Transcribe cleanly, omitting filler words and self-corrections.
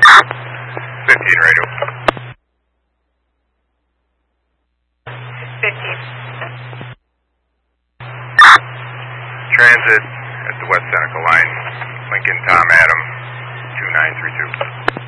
15 radio. 15. Transit at the West Seneca line. Lincoln Tom Adam, 2932.